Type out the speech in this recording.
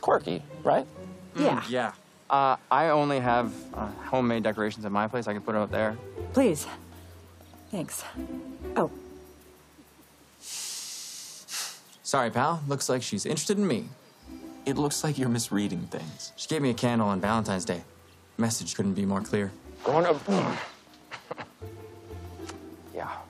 quirky, right? Yeah. Yeah. I only have homemade decorations at my place. I can put it out there. Please. Thanks. Oh, Sorry, pal. Looks like she's interested in me. It looks like you're misreading things. She gave me a candle on Valentine's Day. Message couldn't be more clear. Going up. Yeah.